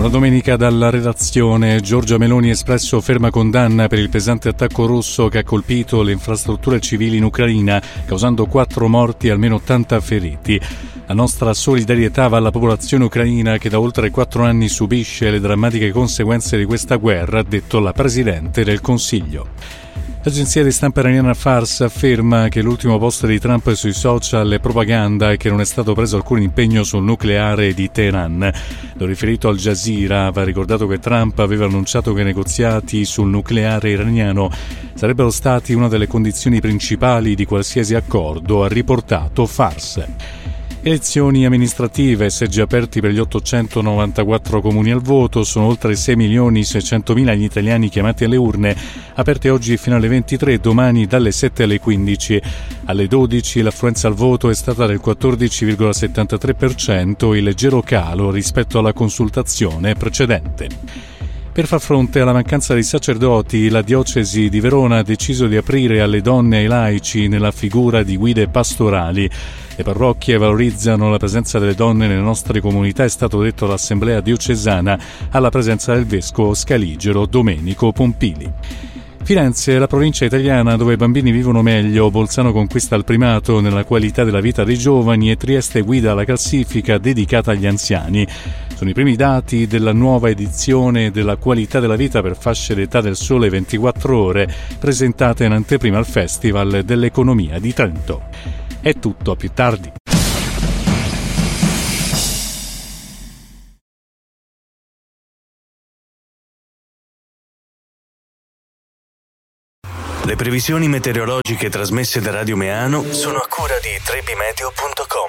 Buona domenica dalla redazione. Giorgia Meloni ha espresso ferma condanna per il pesante attacco russo che ha colpito le infrastrutture civili in Ucraina, causando 4 morti e almeno 80 feriti. La nostra solidarietà va alla popolazione ucraina che da oltre 4 anni subisce le drammatiche conseguenze di questa guerra, ha detto la Presidente del Consiglio. L'agenzia di stampa iraniana Fars afferma che l'ultimo post di Trump sui social è propaganda e che non è stato preso alcun impegno sul nucleare di Teheran. Lo riferito al Jazeera, va ricordato che Trump aveva annunciato che i negoziati sul nucleare iraniano sarebbero stati una delle condizioni principali di qualsiasi accordo, ha riportato Fars. Elezioni amministrative, seggi aperti per gli 894 comuni al voto, sono oltre 6.600.000 gli italiani chiamati alle urne, aperte oggi fino alle 23, domani dalle 7 alle 15. Alle 12 l'affluenza al voto è stata del 14,73%, il leggero calo rispetto alla consultazione precedente. Per far fronte alla mancanza di sacerdoti, la diocesi di Verona ha deciso di aprire alle donne e ai laici nella figura di guide pastorali. Le parrocchie valorizzano la presenza delle donne nelle nostre comunità, è stato detto all'Assemblea diocesana alla presenza del vescovo scaligero Domenico Pompili. Firenze è la provincia italiana dove i bambini vivono meglio, Bolzano conquista il primato nella qualità della vita dei giovani e Trieste guida la classifica dedicata agli anziani. Sono i primi dati della nuova edizione della qualità della vita per fasce d'età del Sole 24 Ore, presentata in anteprima al Festival dell'Economia di Trento. È tutto, a più tardi. Le previsioni meteorologiche trasmesse da Radio Meano sono a cura di trebimeteo.com.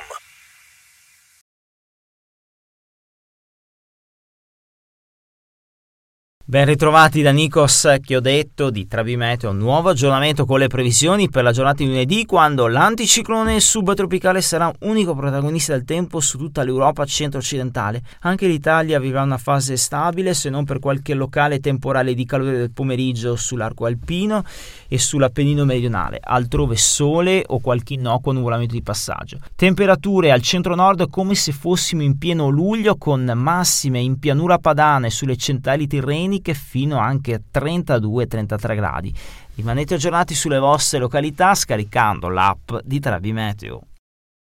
Ben ritrovati da Nikos Chioddetto di Trebimeteo, nuovo aggiornamento con le previsioni per la giornata di lunedì, quando l'anticiclone subtropicale sarà unico protagonista del tempo su tutta l'Europa centro-occidentale. Anche l'Italia vivrà una fase stabile, se non per qualche locale temporale di calore del pomeriggio sull'arco alpino e sull'Appennino meridionale, altrove sole o qualche innocuo nuvolamento di passaggio. Temperature al centro-nord come se fossimo in pieno luglio, con massime in pianura padana e sulle centrali tirreniche fino anche a 32-33 gradi. Rimanete aggiornati sulle vostre località scaricando l'app di Trebimeteo.